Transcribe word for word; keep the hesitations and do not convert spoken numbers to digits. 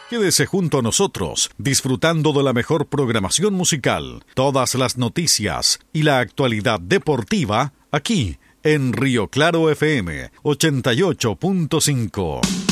Quédese junto a nosotros, disfrutando de la mejor programación musical, todas las noticias y la actualidad deportiva, aquí en Río Claro F M ochenta y ocho punto cinco.